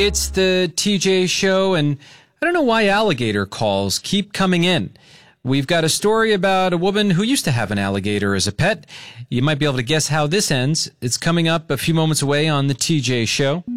It's the TJ Show, and I don't know why alligator calls keep coming in. We've got a story about a woman who used to have an alligator as a pet. You might be able to guess how this ends. It's coming up a few moments away on the TJ Show.